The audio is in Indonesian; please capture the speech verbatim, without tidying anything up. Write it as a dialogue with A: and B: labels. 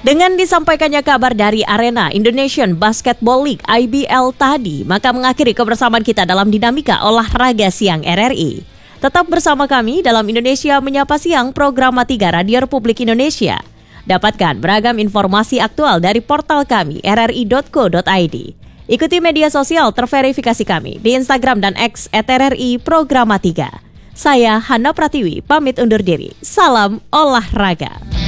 A: Dengan disampaikannya kabar dari Arena Indonesian Basketball League I B L tadi, maka mengakhiri kebersamaan kita dalam dinamika olahraga siang R R I. Tetap bersama kami dalam Indonesia Menyapa Siang program tiga Radio Republik Indonesia. Dapatkan beragam informasi aktual dari portal kami r r i dot co dot i d. Ikuti media sosial terverifikasi kami di Instagram dan X at R R I Programa tiga. Saya Hana Pratiwi, pamit undur diri. Salam olahraga.